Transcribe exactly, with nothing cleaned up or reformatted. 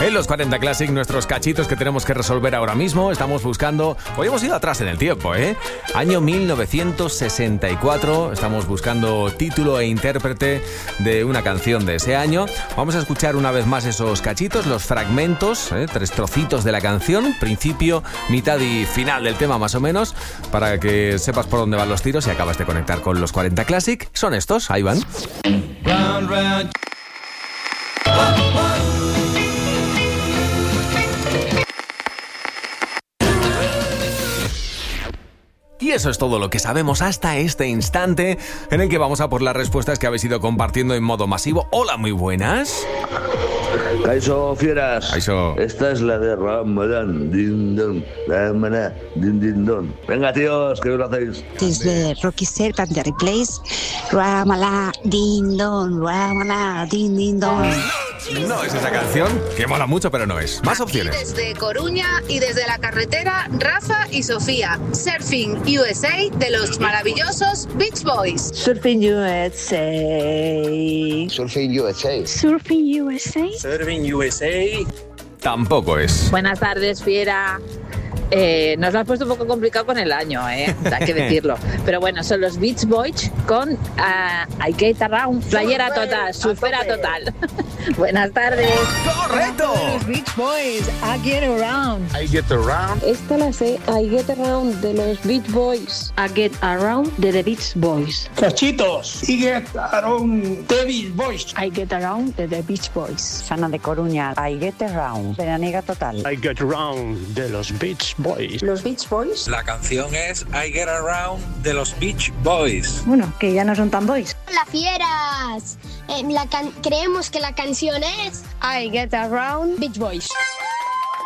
En los cuarenta Classic, nuestros cachitos que tenemos que resolver ahora mismo, estamos buscando... Hoy hemos ido atrás en el tiempo, ¿eh? Año mil novecientos sesenta y cuatro, estamos buscando título e intérprete de una canción de ese año. Vamos a escuchar una vez más esos cachitos, los fragmentos, ¿eh? Tres trocitos de la canción, principio, mitad y final del tema más o menos, para que sepas por dónde van los tiros y acabas de conectar con los cuarenta Classic. Son estos, ahí van. Round, round. Y eso es todo lo que sabemos hasta este instante, en el que vamos a por las respuestas que habéis ido compartiendo en modo masivo. Hola, muy buenas. Kaixo, fieras. Kaixo. Esta es la de Ramadan, din don, Ramadan, din din don. Venga, tíos, que lo hacéis. Desde Rocky Serpent de Replace, Ramala, din don, Ramala, din din don. No es esa canción, que mola mucho, pero no es. Más opciones. Aquí desde Coruña y desde la carretera, Rafa y Sofía. Surfing U S A de los maravillosos Beach Boys. Surfing U S A. Surfing U S A. Surfing U S A. Surfing U S A. Tampoco es. Buenas tardes, fiera. Eh, nos lo has puesto un poco complicado con el año, ¿eh? Hay que decirlo. Pero bueno, son los Beach Boys con uh, I Get Around, playera total, surfera total. Buenas tardes. ¡Correcto! Los Beach Boys, I Get Around. I Get Around. Esta la sé, I Get Around de los Beach Boys. I Get Around de The Beach Boys. Cachitos, I Get Around de Beach Boys. I Get Around de The Beach Boys. Sana de Coruña, I Get Around, veraniega total. I Get Around de los Beach Boys. Los Beach Boys. La canción es I Get Around de los Beach Boys. Bueno, que ya no son tan boys. Hola, fieras. Eh, la can- creemos que la canción es I Get Around Beach Boys.